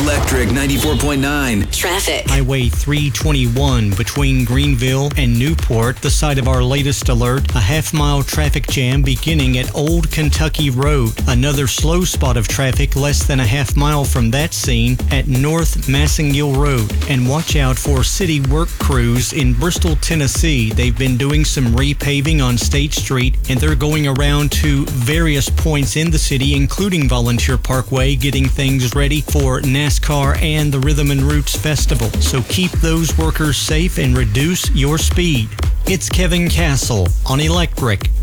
Electric 94.9. Traffic. Highway 321 between Greenville and Newport, the site of our latest alert. A half-mile traffic jam beginning at Old Kentucky Road. Another slow spot of traffic less than a half mile from that scene at North Massengill Road. And watch out for city work crews in Bristol, Tennessee. They've been doing some repaving on State Street, and they're going around to various points in the city, including Volunteer Parkway, getting things ready for NASCAR and the Rhythm and Roots Festival. So keep those workers safe and reduce your speed. It's Kevin Castle on Electric